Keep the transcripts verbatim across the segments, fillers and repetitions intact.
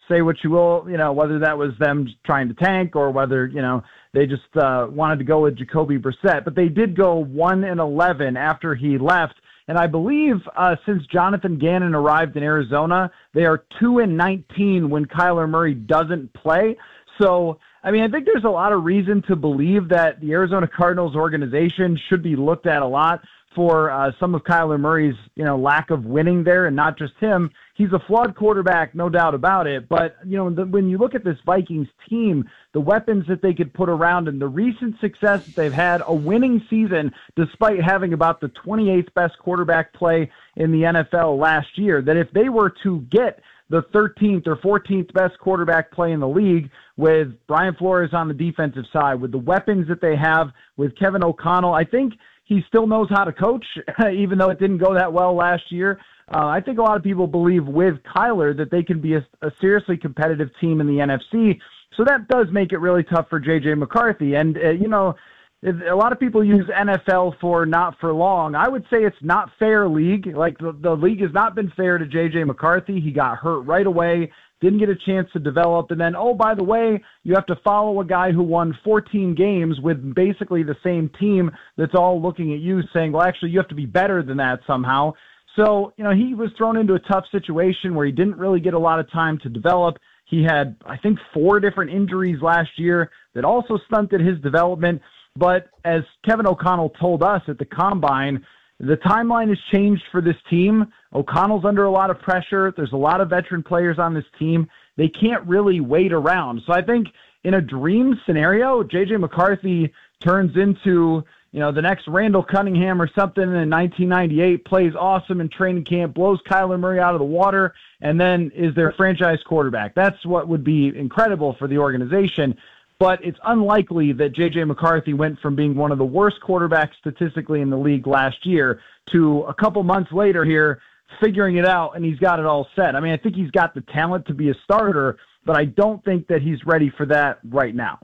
say what you will, you know, whether that was them trying to tank or whether, you know, they just uh, wanted to go with Jacoby Brissett. But they did go one and eleven after he left. And I believe uh, since Jonathan Gannon arrived in Arizona, they are two and nineteen when Kyler Murray doesn't play. So, I mean, I think there's a lot of reason to believe that the Arizona Cardinals organization should be looked at a lot for uh, some of Kyler Murray's, you know, lack of winning there, and not just him. He's a flawed quarterback, no doubt about it. But, you know, the, when you look at this Vikings team, the weapons that they could put around and the recent success that they've had, a winning season despite having about the twenty-eighth best quarterback play in the N F L last year, that if they were to get the thirteenth or fourteenth best quarterback play in the league with Brian Flores on the defensive side, with the weapons that they have with Kevin O'Connell, I think he still knows how to coach, even though it didn't go that well last year. Uh, I think a lot of people believe with Kyler that they can be a, a seriously competitive team in the N F C. So that does make it really tough for J J McCarthy. And, uh, you know, a lot of people use N F L for not for long. I would say it's not fair league. Like the, the league has not been fair to J J McCarthy. He got hurt right away, didn't get a chance to develop. And then, oh, by the way, you have to follow a guy who won fourteen games with basically the same team that's all looking at you saying, well, actually, you have to be better than that somehow. So, you know, he was thrown into a tough situation where he didn't really get a lot of time to develop. He had, I think, four different injuries last year that also stunted his development. But as Kevin O'Connell told us at the Combine, the timeline has changed for this team. O'Connell's under a lot of pressure. There's a lot of veteran players on this team. They can't really wait around. So I think in a dream scenario, J J McCarthy turns into, you know, the next Randall Cunningham or something in nineteen ninety-eight, plays awesome in training camp, blows Kyler Murray out of the water, and then is their franchise quarterback. That's what would be incredible for the organization. But it's unlikely that J J McCarthy went from being one of the worst quarterbacks statistically in the league last year to a couple months later here figuring it out, and he's got it all set. I mean, I think he's got the talent to be a starter, but I don't think that he's ready for that right now.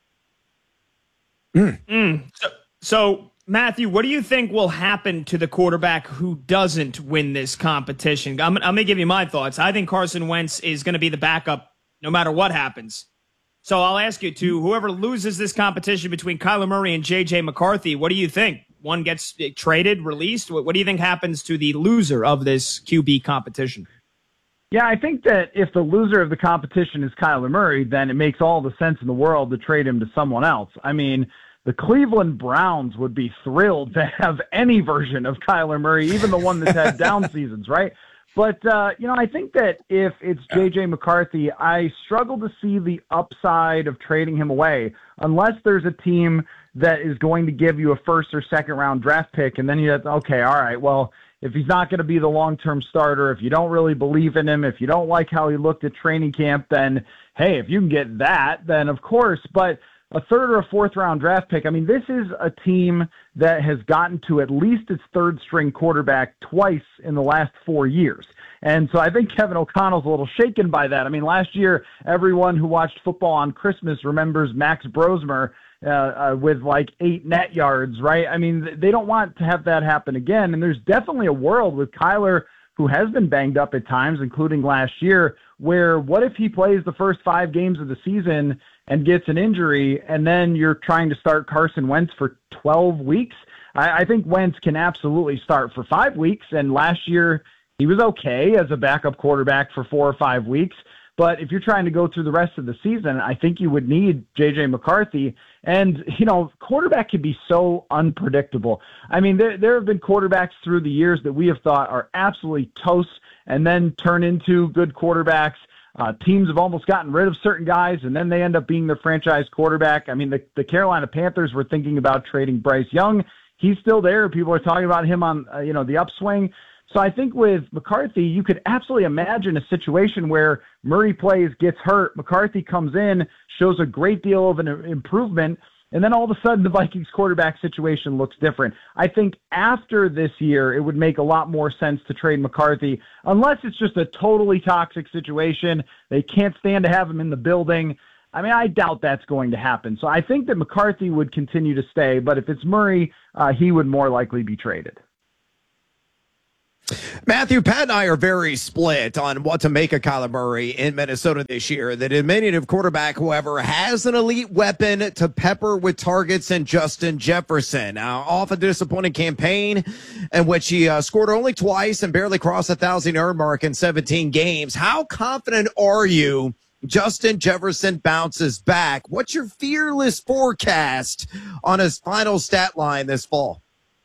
Mm. Mm. So, so, Matthew, what do you think will happen to the quarterback who doesn't win this competition? I'm, I'm going to give you my thoughts. I think Carson Wentz is going to be the backup no matter what happens. So I'll ask you to whoever loses this competition between Kyler Murray and J J McCarthy, what do you think? One gets traded, released? What, what do you think happens to the loser of this Q B competition? Yeah, I think that if the loser of the competition is Kyler Murray, then it makes all the sense in the world to trade him to someone else. I mean, the Cleveland Browns would be thrilled to have any version of Kyler Murray, even the one that's had down seasons, right? But, uh, you know, I think that if it's J J McCarthy, I struggle to see the upside of trading him away unless there's a team that is going to give you a first or second round draft pick. And then you have, okay, all right, well, if he's not going to be the long-term starter, if you don't really believe in him, if you don't like how he looked at training camp, then, hey, if you can get that, then of course. But a third or a fourth round draft pick, I mean, this is a team that has gotten to at least its third string quarterback twice in the last four years. And so I think Kevin O'Connell's a little shaken by that. I mean, last year, everyone who watched football on Christmas remembers Max Brosmer uh, uh, with like eight net yards, right? I mean, they don't want to have that happen again. And there's definitely a world with Kyler, who has been banged up at times, including last year, where what if he plays the first five games of the season and gets an injury, and then you're trying to start Carson Wentz for twelve weeks? I, I think Wentz can absolutely start for five weeks, and last year he was okay as a backup quarterback for four or five weeks. But if you're trying to go through the rest of the season, I think you would need J J McCarthy. And, you know, quarterback can be so unpredictable. I mean, there, there have been quarterbacks through the years that we have thought are absolutely toast and then turn into good quarterbacks. Uh, teams have almost gotten rid of certain guys, and then they end up being their franchise quarterback. I mean, the, the Carolina Panthers were thinking about trading Bryce Young. He's still there. People are talking about him on, uh, you know, the upswing. So I think with McCarthy, you could absolutely imagine a situation where Murray plays, gets hurt, McCarthy comes in, shows a great deal of an improvement, and then all of a sudden the Vikings quarterback situation looks different. I think after this year, it would make a lot more sense to trade McCarthy, unless it's just a totally toxic situation. They can't stand to have him in the building. I mean, I doubt that's going to happen. So I think that McCarthy would continue to stay, but if it's Murray, uh, he would more likely be traded. Matthew, Pat and I are very split on what to make of Kyler Murray in Minnesota this year. The diminutive quarterback, however, has an elite weapon to pepper with targets in Justin Jefferson. Now, off a disappointing campaign in which he uh, scored only twice and barely crossed a thousand-yard mark in seventeen games. How confident are you Justin Jefferson bounces back? What's your fearless forecast on his final stat line this fall?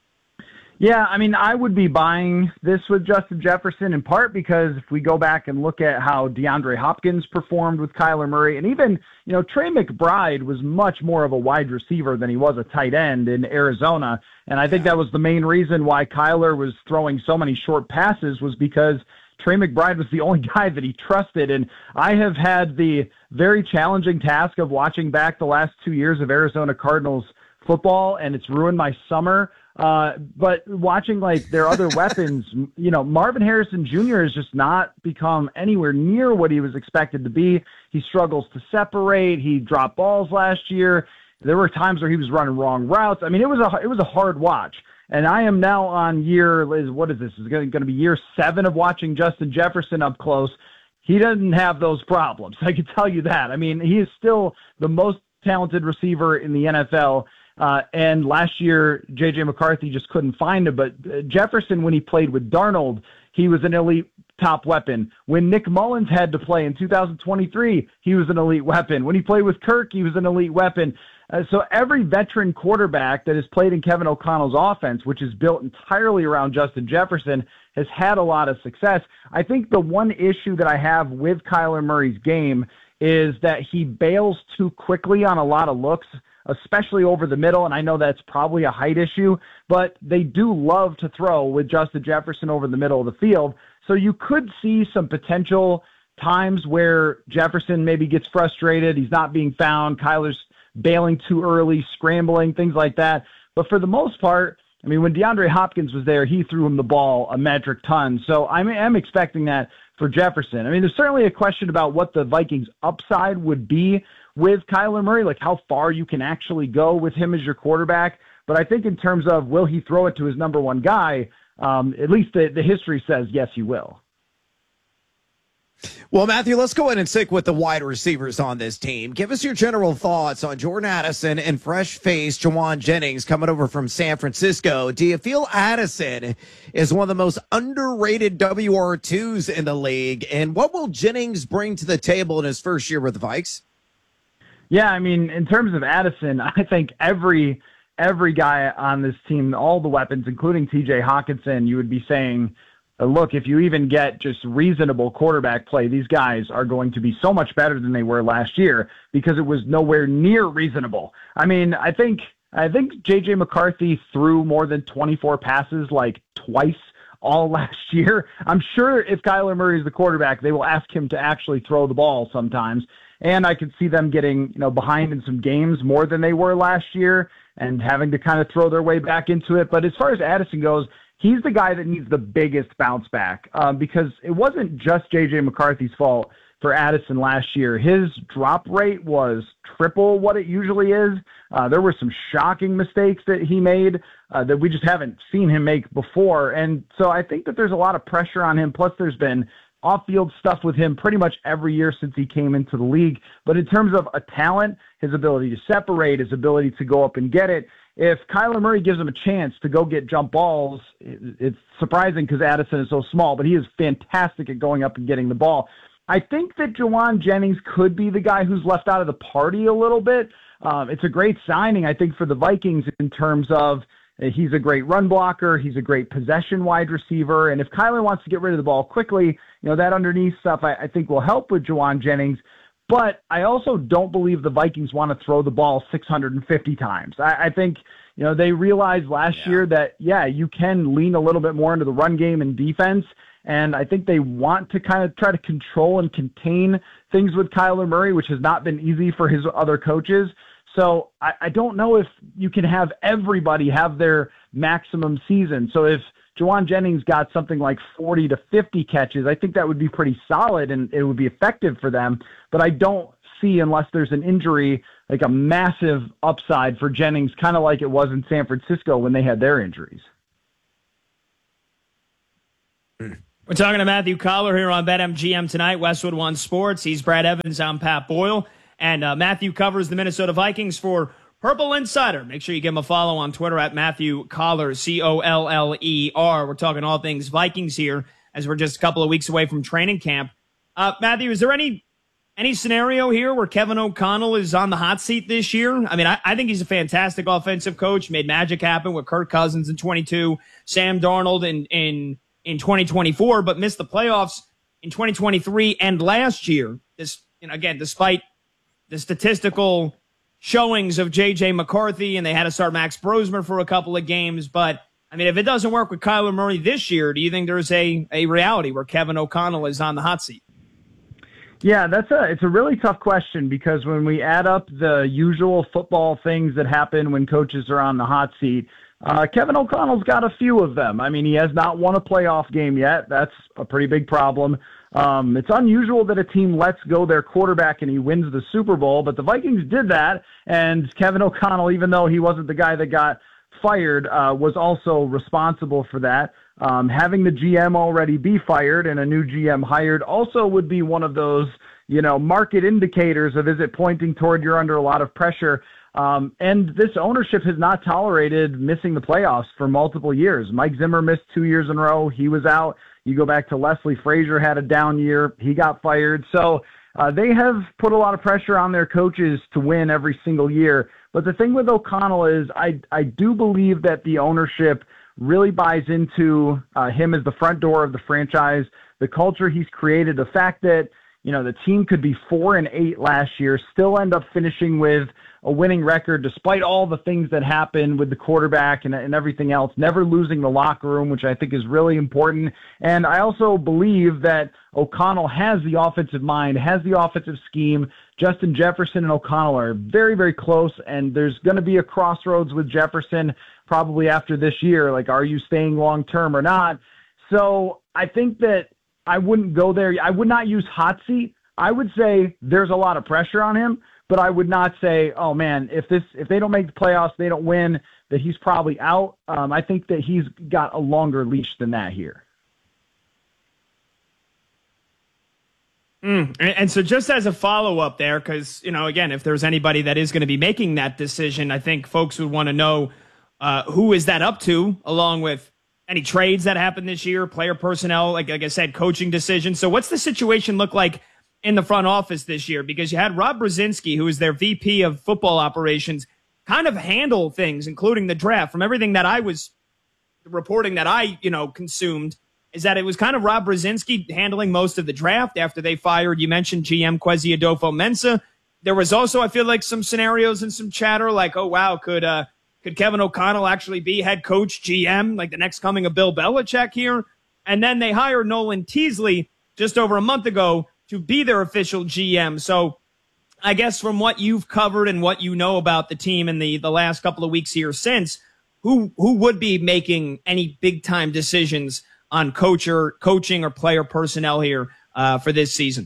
Yeah, I mean, I would be buying this with Justin Jefferson in part because if we go back and look at how DeAndre Hopkins performed with Kyler Murray, and even, you know, Trey McBride was much more of a wide receiver than he was a tight end in Arizona. And I think that was the main reason why Kyler was throwing so many short passes was because Trey McBride was the only guy that he trusted. And I have had the very challenging task of watching back the last two years of Arizona Cardinals football, and it's ruined my summer. Uh, but watching like their other weapons, you know, Marvin Harrison Junior has just not become anywhere near what he was expected to be. He struggles to separate. He dropped balls last year. There were times where he was running wrong routes. I mean, it was a, it was a hard watch. And I am now on year, what is this? It's going to be year seven of watching Justin Jefferson up close. He doesn't have those problems. I can tell you that. I mean, he is still the most talented receiver in the N F L. Uh, and last year, J J. McCarthy just couldn't find him. But Jefferson, when he played with Darnold, he was an elite top weapon. When Nick Mullins had to play in two thousand twenty-three, he was an elite weapon. When he played with Kirk, he was an elite weapon. Uh, so every veteran quarterback that has played in Kevin O'Connell's offense, which is built entirely around Justin Jefferson, has had a lot of success. I think the one issue that I have with Kyler Murray's game is that he bails too quickly on a lot of looks, especially over the middle, and I know that's probably a height issue, but they do love to throw with Justin Jefferson over the middle of the field. So you could see some potential times where Jefferson maybe gets frustrated, he's not being found, Kyler's bailing too early, scrambling, things like that. But for the most part, I mean, when DeAndre Hopkins was there, he threw him the ball a metric ton. So I'm, I'm expecting that for Jefferson. I mean, there's certainly a question about what the Vikings' upside would be with Kyler Murray, like how far you can actually go with him as your quarterback. But I think in terms of will he throw it to his number one guy, um, at least the, the history says yes, he will. Well, Matthew, let's go ahead and stick with the wide receivers on this team. Give us your general thoughts on Jordan Addison and fresh-faced Jauan Jennings coming over from San Francisco. Do you feel Addison is one of the most underrated W R twos in the league? And what will Jennings bring to the table in his first year with the Vikes? Yeah, I mean, in terms of Addison, I think every every guy on this team, all the weapons, including T J Hockenson, you would be saying, look, if you even get just reasonable quarterback play, these guys are going to be so much better than they were last year because it was nowhere near reasonable. I mean, I think I think J J McCarthy threw more than twenty-four passes like twice all last year. I'm sure if Kyler Murray is the quarterback, they will ask him to actually throw the ball sometimes. And I could see them getting, you know, behind in some games more than they were last year and having to kind of throw their way back into it. But as far as Addison goes, he's the guy that needs the biggest bounce back um, because it wasn't just J J McCarthy's fault for Addison last year. His drop rate was triple what it usually is. Uh, there were some shocking mistakes that he made uh, that we just haven't seen him make before. And so I think that there's a lot of pressure on him. Plus there's been off-field stuff with him pretty much every year since he came into the league. But in terms of a talent, his ability to separate, his ability to go up and get it, if Kyler Murray gives him a chance to go get jump balls, it's surprising because Addison is so small, but he is fantastic at going up and getting the ball. I think that Jauan Jennings could be the guy who's left out of the party a little bit. Um, it's a great signing, I think, for the Vikings in terms of he's a great run blocker. He's a great possession wide receiver. And if Kyler wants to get rid of the ball quickly, you know, that underneath stuff I, I think will help with Jauan Jennings. But I also don't believe the Vikings want to throw the ball six hundred fifty times. I, I think, you know, they realized last yeah. year that, yeah, you can lean a little bit more into the run game and defense. And I think they want to kind of try to control and contain things with Kyler Murray, which has not been easy for his other coaches. So I, I don't know if you can have everybody have their maximum season. So if Jauan Jennings got something like forty to fifty catches, I think that would be pretty solid and it would be effective for them. But I don't see, unless there's an injury, like a massive upside for Jennings, kind of like it was in San Francisco when they had their injuries. We're talking to Matthew Coller here on BetMGM tonight, Westwood One Sports. He's Brad Evans. I'm Pat Boyle. And uh, Matthew covers the Minnesota Vikings for Purple Insider. Make sure you give him a follow on Twitter at Matthew Coller, C O L L E R. We're talking all things Vikings here as we're just a couple of weeks away from training camp. Uh, Matthew, is there any any scenario here where Kevin O'Connell is on the hot seat this year? I mean, I, I think he's a fantastic offensive coach, made magic happen with Kirk Cousins in twenty-two, Sam Darnold in in in twenty twenty-four, but missed the playoffs in twenty twenty-three and last year. This, you know, again, despite the statistical showings of J J McCarthy, and they had to start Max Brosmer for a couple of games. But, I mean, if it doesn't work with Kyler Murray this year, do you think there's a, a reality where Kevin O'Connell is on the hot seat? Yeah, that's a it's a really tough question, because when we add up the usual football things that happen when coaches are on the hot seat, uh, Kevin O'Connell's got a few of them. I mean, he has not won a playoff game yet. That's a pretty big problem. Um, it's unusual that a team lets go their quarterback and he wins the Super Bowl, but the Vikings did that, and Kevin O'Connell, even though he wasn't the guy that got fired, uh, was also responsible for that. Um, having the G M already be fired and a new G M hired also would be one of those, you know, market indicators of, is it pointing toward you're under a lot of pressure? Um, and this ownership has not tolerated missing the playoffs for multiple years. Mike Zimmer missed two years in a row. He was out. You go back to Leslie Frazier, had a down year. He got fired. So uh, they have put a lot of pressure on their coaches to win every single year. But the thing with O'Connell is I, I do believe that the ownership really buys into uh, him as the front door of the franchise, the culture he's created, the fact that, you know, the team could be four and eight last year, still end up finishing with a winning record despite all the things that happened with the quarterback and, and everything else, never losing the locker room, which I think is really important. And I also believe that O'Connell has the offensive mind, has the offensive scheme. Justin Jefferson and O'Connell are very, very close, and there's going to be a crossroads with Jefferson probably after this year. Like, are you staying long-term or not? So I think that I wouldn't go there. I would not use hot seat. I would say there's a lot of pressure on him, but I would not say, oh man, if this if they don't make the playoffs, they don't win, that he's probably out. Um, I think that he's got a longer leash than that here. Mm. And, and so just as a follow-up there, because, you know, again, if there's anybody that is going to be making that decision, I think folks would want to know uh, who is that up to, along with any trades that happened this year, player personnel, like, like I said, coaching decisions. So what's the situation look like in the front office this year? Because you had Rob Brzezinski, who is their V P of football operations, kind of handle things, including the draft. From everything that I was reporting that I, you know, consumed, is that it was kind of Rob Brzezinski handling most of the draft after they fired, you mentioned G M Kwesi Adolfo-Mensah. There was also, I feel like, some scenarios and some chatter like, oh, wow, could uh, could Kevin O'Connell actually be head coach, G M, like the next coming of Bill Belichick here? And then they hired Nolan Teasley just over a month ago to be their official G M. So I guess from what you've covered and what you know about the team in the, the last couple of weeks here since, who who would be making any big-time decisions on coach or coaching or player personnel here uh, for this season?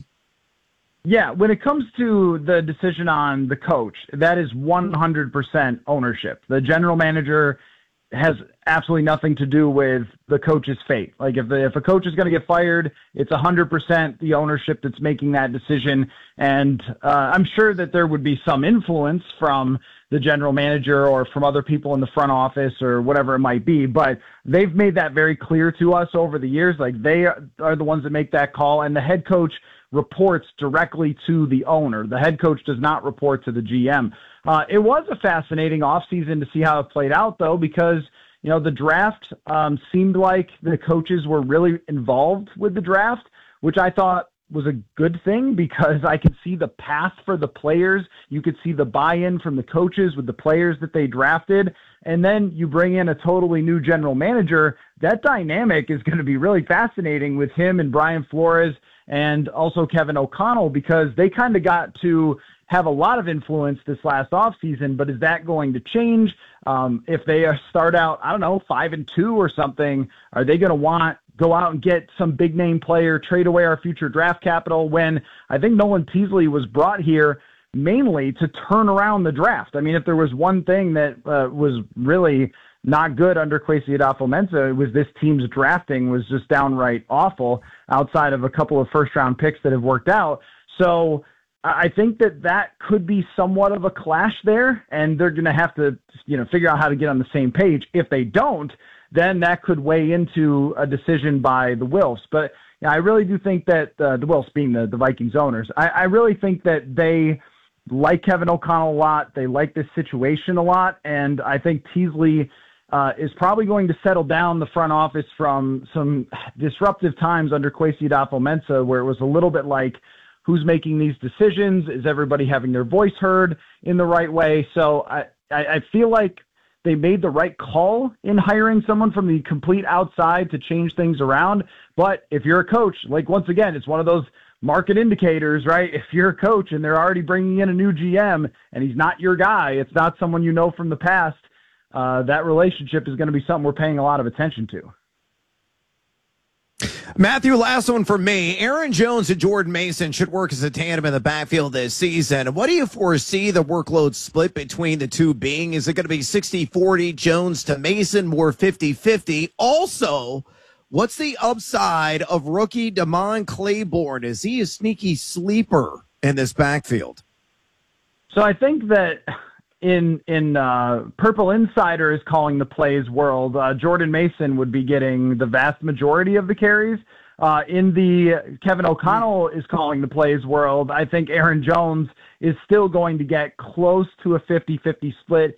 Yeah, when it comes to the decision on the coach, that is one hundred percent ownership. The general manager has absolutely nothing to do with the coach's fate. Like if the, if a coach is going to get fired, it's one hundred percent the ownership that's making that decision. And uh, I'm sure that there would be some influence from the general manager or from other people in the front office or whatever it might be. But they've made that very clear to us over the years. Like they are the ones that make that call, and the head coach reports directly to the owner. The head coach does not report to the G M. Uh, it was a fascinating offseason to see how it played out, though, because, you know, the draft um, seemed like the coaches were really involved with the draft, which I thought was a good thing because I could see the path for the players. You could see the buy-in from the coaches with the players that they drafted. And then you bring in a totally new general manager. That dynamic is going to be really fascinating with him and Brian Flores and also Kevin O'Connell, because they kind of got to have a lot of influence this last offseason, but is that going to change? Um, if they start out, I don't know, five and two or something, are they going to want go out and get some big name player, trade away our future draft capital, when I think Nolan Teasley was brought here mainly to turn around the draft? I mean, if there was one thing that uh, was really not good under Kwesi Adolfo-Mensah. It was this team's drafting was just downright awful outside of a couple of first-round picks that have worked out. So I think that that could be somewhat of a clash there, and they're going to have to, you know, figure out how to get on the same page. If they don't, then that could weigh into a decision by the Wilfs. But yeah, I really do think that uh, the Wilfs, being the, the Vikings owners, I, I really think that they like Kevin O'Connell a lot. They like this situation a lot, and I think Teasley uh, is probably going to settle down the front office from some disruptive times under Kwesi Adolfo-Mensah, where it was a little bit like, who's making these decisions? Is everybody having their voice heard in the right way? So I, I, I feel like they made the right call in hiring someone from the complete outside to change things around. But if you're a coach, like, once again, it's one of those market indicators, right? If you're a coach and they're already bringing in a new G M and he's not your guy, it's not someone you know from the past, uh, that relationship is going to be something we're paying a lot of attention to. Matthew, last one for me. Aaron Jones and Jordan Mason should work as a tandem in the backfield this season. What do you foresee the workload split between the two being? Is it going to be sixty forty Jones to Mason, more fifty fifty? Also, what's the upside of rookie Damon Claiborne? Is he a sneaky sleeper in this backfield? So I think that in in uh, Purple Insider is calling the plays world, uh, Jordan Mason would be getting the vast majority of the carries. Uh, in the Kevin O'Connell is calling the plays world, I think Aaron Jones is still going to get close to a fifty fifty split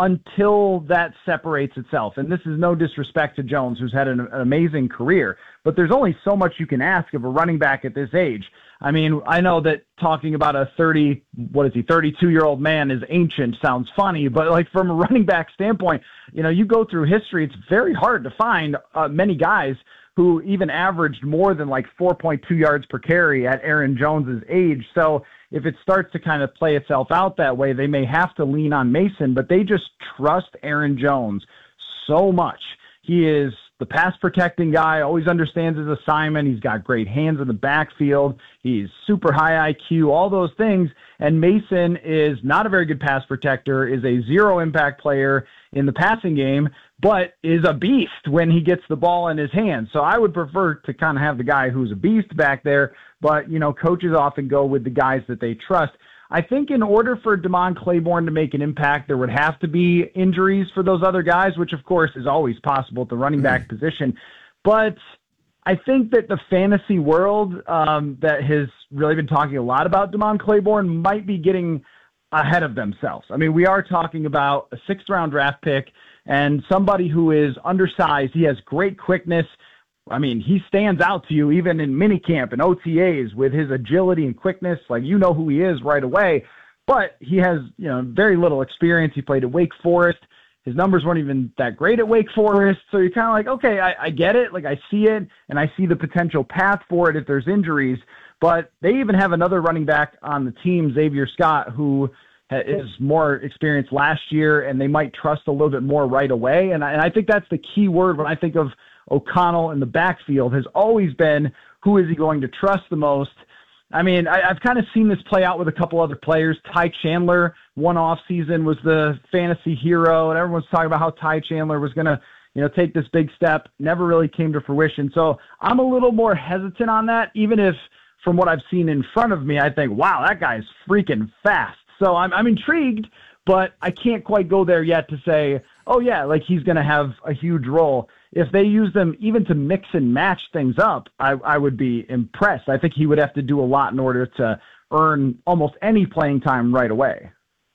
until that separates itself. And this is no disrespect to Jones, who's had an, an amazing career, but there's only so much you can ask of a running back at this age. I mean, I know that talking about a thirty, what is he, thirty-two-year-old man is ancient sounds funny, but like from a running back standpoint, you know, you go through history, it's very hard to find uh, many guys who even averaged more than like four point two yards per carry at Aaron Jones's age. So if it starts to kind of play itself out that way, they may have to lean on Mason, but they just trust Aaron Jones so much. He is the pass protecting guy, always understands his assignment. He's got great hands in the backfield. He's super high I Q, all those things. And Mason is not a very good pass protector, is a zero impact player in the passing game, but is a beast when he gets the ball in his hands. So I would prefer to kind of have the guy who's a beast back there, but, you know, coaches often go with the guys that they trust. I think in order for Damon Claiborne to make an impact, there would have to be injuries for those other guys, which of course is always possible at the running back position. But I think that the fantasy world um, that has really been talking a lot about Damon Claiborne might be getting ahead of themselves. I mean, we are talking about a sixth round draft pick and somebody who is undersized. He has great quickness. I mean, he stands out to you even in minicamp and O T As with his agility and quickness. Like, you know who he is right away. But he has, you know, very little experience. He played at Wake Forest. His numbers weren't even that great at Wake Forest. So you're kind of like, okay, I, I get it. Like, I see it, and I see the potential path for it if there's injuries. But they even have another running back on the team, Xavier Scott, who is more experienced last year, and they might trust a little bit more right away. And I, and I think that's the key word when I think of O'Connell in the backfield, has always been, who is he going to trust the most? I mean, I, I've kind of seen this play out with a couple other players. Ty Chandler, one off season, was the fantasy hero, and everyone's talking about how Ty Chandler was going to, you know, take this big step. Never really came to fruition. So I'm a little more hesitant on that, even if from what I've seen in front of me, I think, wow, that guy's freaking fast. So I'm, I'm intrigued, but I can't quite go there yet to say, oh yeah, like he's going to have a huge role. If they use them even to mix and match things up, I, I would be impressed. I think he would have to do a lot in order to earn almost any playing time right away.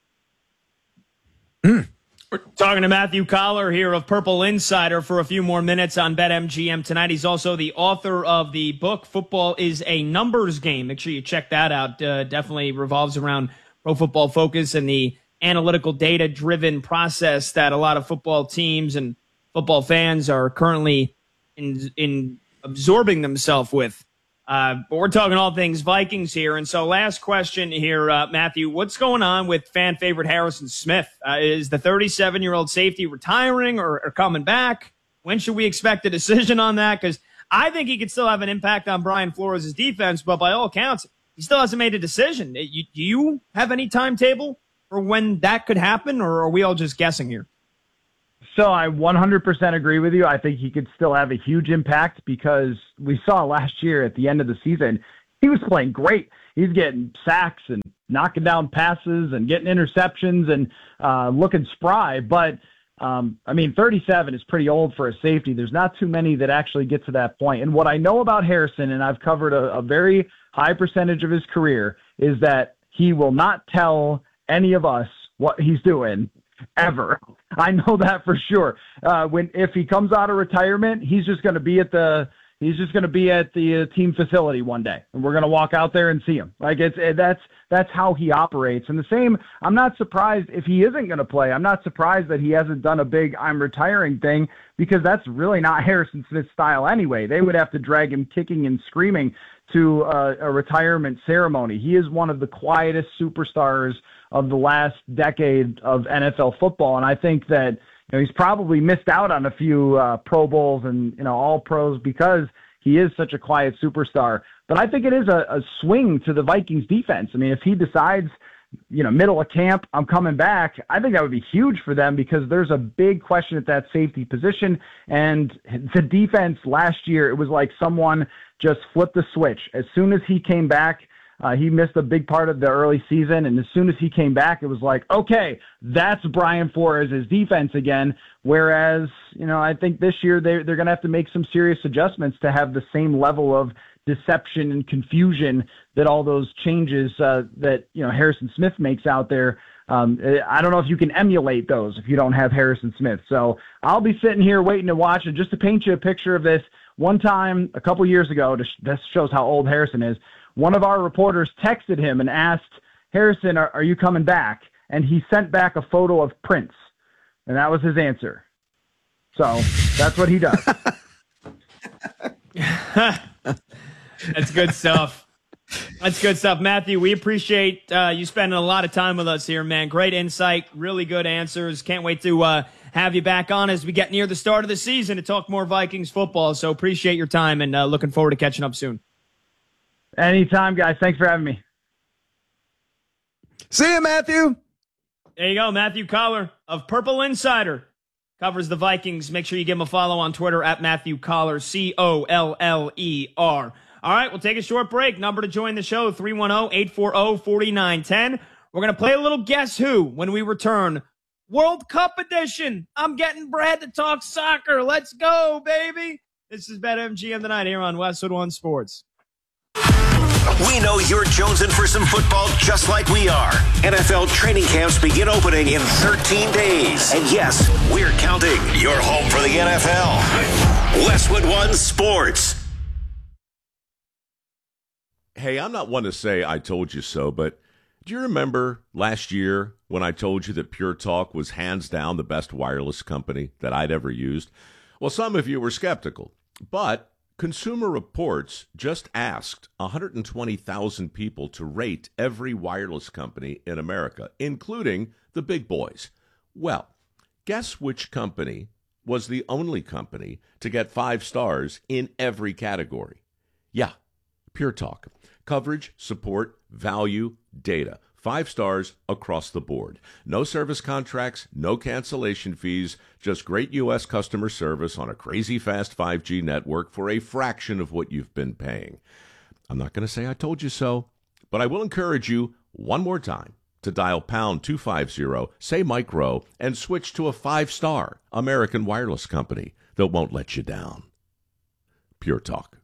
Mm. We're talking to Matthew Coller here of Purple Insider for a few more minutes on BetMGM tonight. He's also the author of the book, Football is a Numbers Game. Make sure you check that out. Uh, definitely revolves around Pro Football Focus and the analytical data-driven process that a lot of football teams and football fans are currently in, in absorbing themselves with. Uh, but we're talking all things Vikings here. And so last question here, uh, Matthew, what's going on with fan favorite Harrison Smith? Uh, is the thirty-seven-year-old safety retiring or, or coming back? When should we expect a decision on that? Because I think he could still have an impact on Brian Flores' defense, but by all accounts, he still hasn't made a decision. You, do you have any timetable for when that could happen, or are we all just guessing here? So I one hundred percent agree with you. I think he could still have a huge impact because we saw last year at the end of the season, he was playing great. He's getting sacks and knocking down passes and getting interceptions and uh, looking spry. But, um, I mean, thirty-seven is pretty old for a safety. There's not too many that actually get to that point. And what I know about Harrison, and I've covered a, a very high percentage of his career, is that he will not tell any of us what he's doing ever. I know that for sure. Uh, when if he comes out of retirement, he's just going to be at the he's just going to be at the uh, team facility one day, and we're going to walk out there and see him. Like it's it, that's that's how he operates. And the same, I'm not surprised if he isn't going to play. I'm not surprised that he hasn't done a big "I'm retiring" thing because that's really not Harrison Smith's style anyway. They would have to drag him kicking and screaming to uh, a retirement ceremony. He is one of the quietest superstars of the last decade of N F L football. And I think that, you know, he's probably missed out on a few uh, Pro Bowls and, you know, all pros because he is such a quiet superstar. But I think it is a, a swing to the Vikings defense. I mean, if he decides, you know, middle of camp, I'm coming back, I think that would be huge for them because there's a big question at that safety position. And the defense last year, it was like someone just flipped the switch. As soon as he came back, Uh, he missed a big part of the early season, and as soon as he came back, it was like, okay, that's Brian Flores' defense again, whereas, you know, I think this year they, they're going to have to make some serious adjustments to have the same level of deception and confusion that all those changes uh, that, you know, Harrison Smith makes out there. Um, I don't know if you can emulate those if you don't have Harrison Smith. So I'll be sitting here waiting to watch it. Just to paint you a picture of this, one time a couple years ago, this shows how old Harrison is, one of our reporters texted him and asked, Harrison, are, are you coming back? And he sent back a photo of Prince. And that was his answer. So that's what he does. That's good stuff. That's good stuff. Matthew, we appreciate uh, you spending a lot of time with us here, man. Great insight, really good answers. Can't wait to uh, have you back on as we get near the start of the season to talk more Vikings football. So appreciate your time and uh, looking forward to catching up soon. Anytime, guys. Thanks for having me. See you, Matthew. There you go. Matthew Coller of Purple Insider covers the Vikings. Make sure you give him a follow on Twitter at Matthew Coller, C O L L E R. All right, we'll take a short break. Number to join the show, three one zero, eight four zero, four nine one zero. We're going to play a little Guess Who when we return. World Cup edition. I'm getting Brad to talk soccer. Let's go, baby. This is BetMGM Tonight here on Westwood One Sports. We know you're jonesing for some football just like we are. N F L training camps begin opening in thirteen days. And yes, we're counting. Your home for the N F L. Westwood One Sports. Hey, I'm not one to say I told you so, but do you remember last year when I told you that Pure Talk was hands down the best wireless company that I'd ever used? Well, some of you were skeptical, but Consumer Reports just asked one hundred twenty thousand people to rate every wireless company in America, including the big boys. Well, guess which company was the only company to get five stars in every category? Yeah, Pure Talk. Coverage, support, value, data. Five stars across the board. No service contracts, no cancellation fees, just great U S customer service on a crazy fast five G network for a fraction of what you've been paying. I'm not going to say I told you so, but I will encourage you one more time to dial pound two fifty, say Mike Rowe, and switch to a five-star American wireless company that won't let you down. Pure Talk.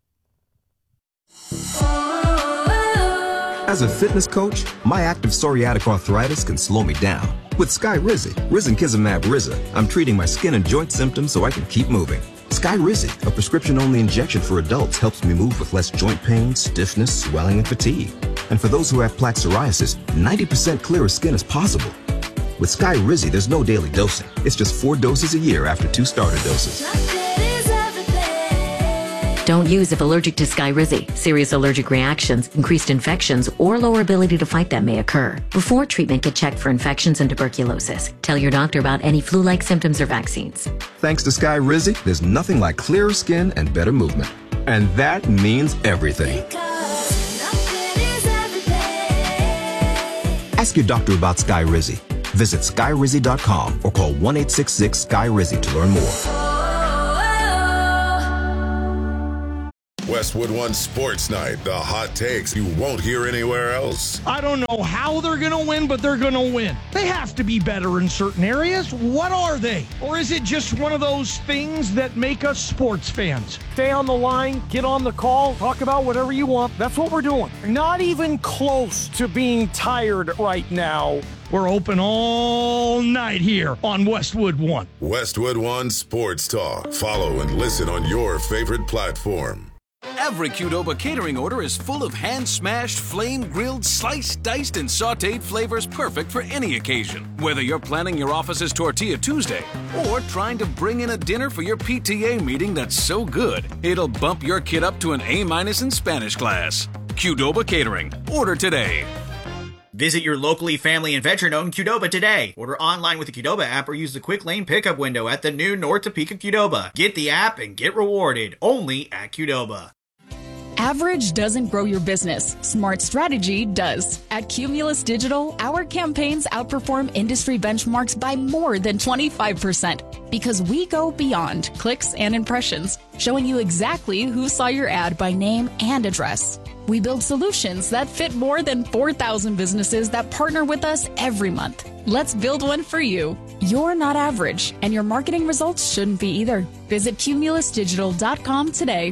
As a fitness coach, my active psoriatic arthritis can slow me down. With Skyrizi, Risankizumab Riza, I'm treating my skin and joint symptoms so I can keep moving. Skyrizi, a prescription-only injection for adults, helps me move with less joint pain, stiffness, swelling, and fatigue. And for those who have plaque psoriasis, ninety percent clearer skin is possible. With Skyrizi, there's no daily dosing. It's just four doses a year after two starter doses. Don't use if allergic to Skyrizi. Serious allergic reactions, increased infections, or lower ability to fight them may occur. Before treatment, get checked for infections and tuberculosis. Tell your doctor about any flu-like symptoms or vaccines. Thanks to Skyrizi, there's nothing like clearer skin and better movement. And that means everything. Ask your doctor about Skyrizi. Visit sky rizzy dot com or call one eight six six sky rizzy to learn more. Westwood One Sports Night, the hot takes you won't hear anywhere else. I don't know how they're going to win, but they're going to win. They have to be better in certain areas. What are they? Or is it just one of those things that make us sports fans? Stay on the line, get on the call, talk about whatever you want. That's what we're doing. Not even close to being tired right now. We're open all night here on Westwood One. Westwood One Sports Talk. Follow and listen on your favorite platform. Every Qdoba catering order is full of hand-smashed, flame-grilled, sliced, diced, and sautéed flavors perfect for any occasion. Whether you're planning your office's Tortilla Tuesday or trying to bring in a dinner for your P T A meeting that's so good, it'll bump your kid up to an A-minus in Spanish class. Qdoba Catering. Order today. Visit your locally family and veteran-owned Qdoba today. Order online with the Qdoba app or use the quick lane pickup window at the new North Topeka Qdoba. Get the app and get rewarded only at Qdoba. Average doesn't grow your business. Smart strategy does. At Cumulus Digital, our campaigns outperform industry benchmarks by more than twenty-five percent because we go beyond clicks and impressions, showing you exactly who saw your ad by name and address. We build solutions that fit more than four thousand businesses that partner with us every month. Let's build one for you. You're not average, and your marketing results shouldn't be either. Visit cumulus digital dot com today.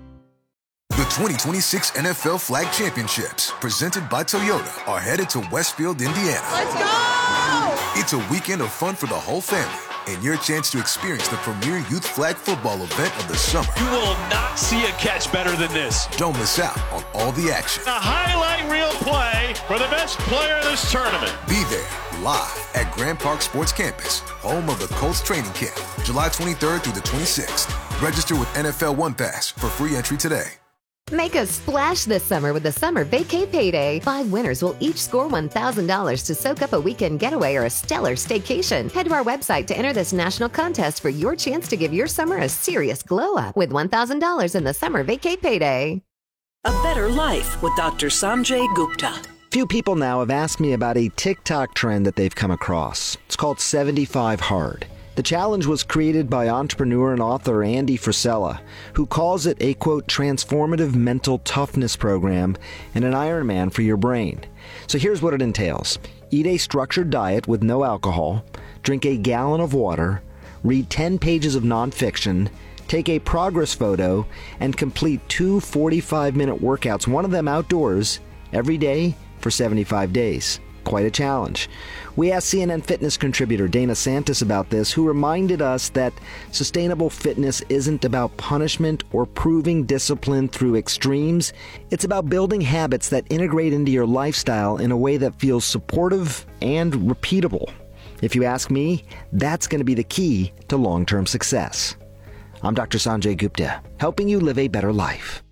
The twenty twenty-six N F L Flag Championships, presented by Toyota, are headed to Westfield, Indiana. Let's go! It's a weekend of fun for the whole family and your chance to experience the premier youth flag football event of the summer. You will not see a catch better than this. Don't miss out on all the action. A highlight reel play for the best player of this tournament. Be there live at Grand Park Sports Campus, home of the Colts training camp, July twenty-third through the twenty-sixth. Register with N F L One Pass for free entry today. Make a splash this summer with the Summer Vacay Payday. Five winners will each score one thousand dollars to soak up a weekend getaway or a stellar staycation. Head to our website to enter this national contest for your chance to give your summer a serious glow-up with one thousand dollars in the Summer Vacay Payday. A better life with Doctor Sanjay Gupta. Few people now have asked me about a TikTok trend that they've come across. It's called seventy-five hard. The challenge was created by entrepreneur and author Andy Frisella, who calls it a, quote, transformative mental toughness program and an Ironman for your brain. So here's what it entails. Eat a structured diet with no alcohol, drink a gallon of water, read ten pages of nonfiction, take a progress photo, and complete two forty-five minute workouts, one of them outdoors, every day for seventy-five days. Quite a challenge. We asked C N N Fitness contributor Dana Santis about this, who reminded us that sustainable fitness isn't about punishment or proving discipline through extremes. It's about building habits that integrate into your lifestyle in a way that feels supportive and repeatable. If you ask me, that's going to be the key to long-term success. I'm Doctor Sanjay Gupta, helping you live a better life.